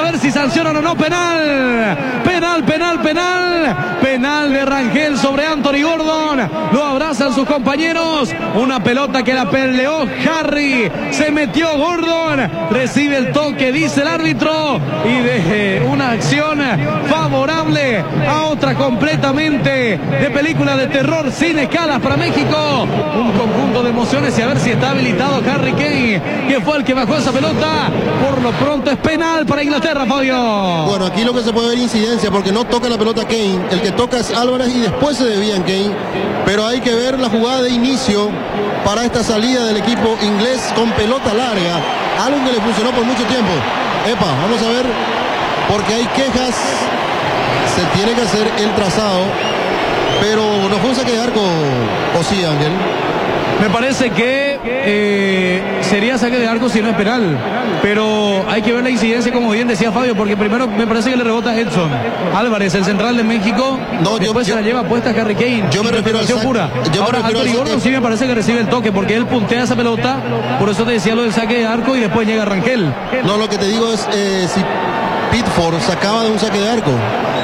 ver si sancionan o no. Penal de Rangel sobre Anthony Gordon. Lo abrazan sus compañeros. Una pelota que la peleó Harry. Se metió Gordon. Recibe el toque, dice el árbitro. Y de una acción favorable a otra completamente de película de terror sin escalas para México. Un conjunto de emociones y a ver si está habilitado Harry Kane, que fue el que bajó esa pelota. Por lo pronto es penal para Inglaterra, Fabio. Bueno, aquí lo que se puede ver incidencia porque no toca la pelota Kane. El que toca es Álvarez y después se desvía en Kane. Pero hay que ver la jugada de inicio para esta salida del equipo inglés con pelota larga. Algo que le funcionó por mucho tiempo. Vamos a ver, porque hay quejas. Se tiene que hacer el trazado, pero no fue un saque de arco, o sí, Ángel. Me parece que sería saque de arco si no es penal, pero hay que ver la incidencia, como bien decía Fabio, porque primero me parece que le rebota a Edson Álvarez, el central de México. Después se la lleva puesta a Harry Kane. Yo me refiero al saque. Pura. Ahora Anthony Gordon sí me parece que recibe el toque, porque él puntea esa pelota. Por eso te decía lo del saque de arco y después llega Rangel. No, lo que te digo es si Pickford sacaba de un saque de arco.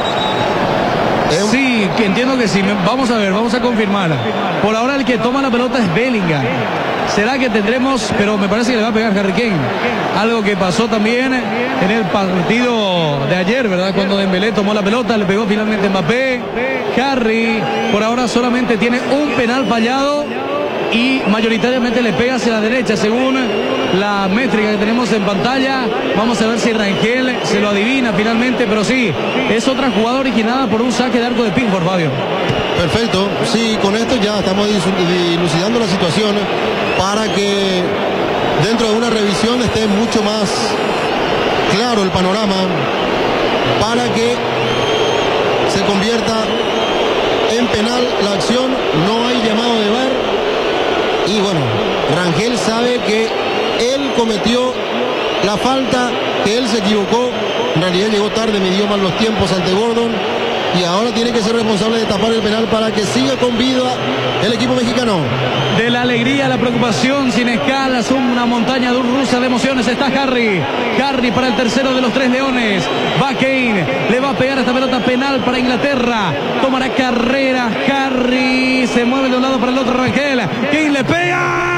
Sí, que entiendo que sí. Vamos a ver, vamos a confirmar. Por ahora el que toma la pelota es Bellingham. ¿Será que tendremos? Pero me parece que le va a pegar Harry Kane. Algo que pasó también en el partido de ayer, ¿verdad? Cuando Dembélé tomó la pelota, le pegó finalmente Mbappé. Harry por ahora solamente tiene un penal fallado y mayoritariamente le pega hacia la derecha, según la métrica que tenemos en pantalla. Vamos a ver si Rangel se lo adivina finalmente, pero sí, es otra jugada originada por un saque de arco de Pickford, Fabio. Perfecto, sí, con esto ya estamos dilucidando la situación para que dentro de una revisión esté mucho más claro el panorama, para que se convierta en penal la acción. No hay llamado de VAR y bueno, Rangel sabe que él cometió la falta, que él se equivocó, en realidad llegó tarde, midió mal los tiempos ante Gordon y ahora tiene que ser responsable de tapar el penal para que siga con vida el equipo mexicano. De la alegría, la preocupación, sin escalas, una montaña rusa de emociones está Harry para el tercero de los tres leones. Va Kane, le va a pegar esta pelota penal para Inglaterra, tomará carrera Harry, se mueve de un lado para el otro Rangel, Kane le pega.